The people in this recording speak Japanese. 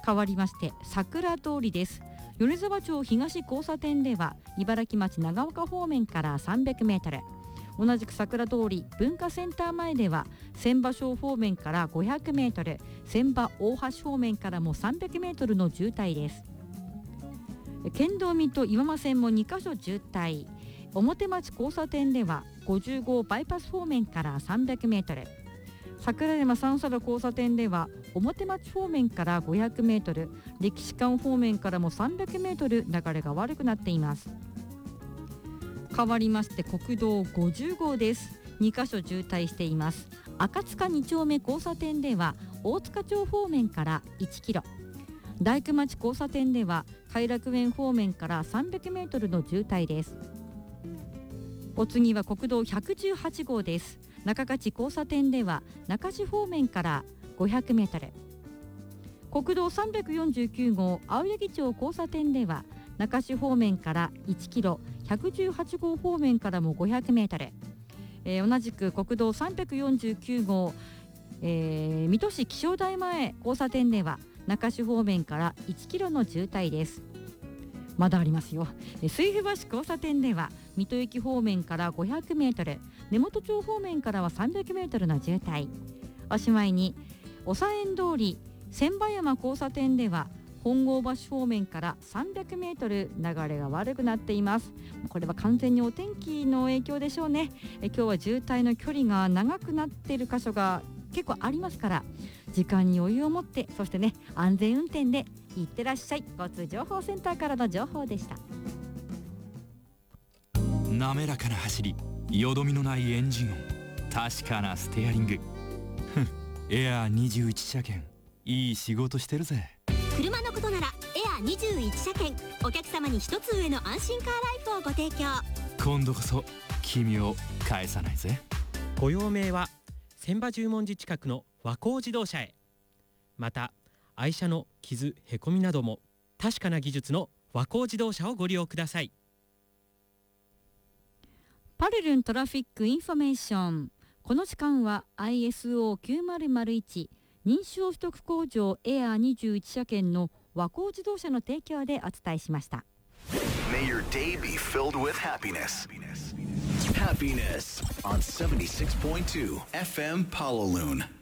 変わりまして桜通りです。米沢町東交差点では茨城町長岡方面から300メートル、同じく桜通り文化センター前では千葉小方面から500メートル、千葉大橋方面からも300メートルの渋滞です。県道水戸岩間線も2カ所渋滞、表町交差点では50号バイパス方面から300メートル、桜山三叉路交差点では表町方面から500メートル、歴史館方面からも300メートル流れが悪くなっています。変わりまして国道50号です。2カ所渋滞しています。赤塚2丁目交差点では大塚町方面から1キロ、大工町交差点では偕楽園方面から300メートルの渋滞です。お次は国道118号です。中勝交差点では中市方面から500メートル、国道349号青柳町交差点では中市方面から1キロ、118号方面からも500メートル、同じく国道349号、水戸市気象台前交差点では中市方面から1キロの渋滞です。まだありますよ。水府橋交差点では水戸駅方面から500メートル、根本町方面からは300メートルの渋滞。おしまいに長園通り千葉山交差点では本郷橋方面から300メートル流れが悪くなっています。これは完全にお天気の影響でしょうね。今日は渋滞の距離が長くなっている箇所が結構ありますから、時間に余裕を持って、そしてね、安全運転でいってらっしゃい。交通情報センターからの情報でした。 滑らかな走り、よどみのないエンジン音、確かなステアリング。エアー21車検、いい仕事してるぜ。 車のことならエアー21車検、お客様に一つ上の安心カーライフをご提供。 今度こそ君を返さないぜ。 ご用命は千葉十文字近くの和光自動車へ。また愛車の傷へこみなども確かな技術の和光自動車をご利用ください。 パルルントラフィックインフォメーション。この時間は ISO9001 認証取得工場エアー21車検の和光自動車の提供でお伝えしました。 May your day be filled with happiness. Happiness on 76.2 FM Palaloon.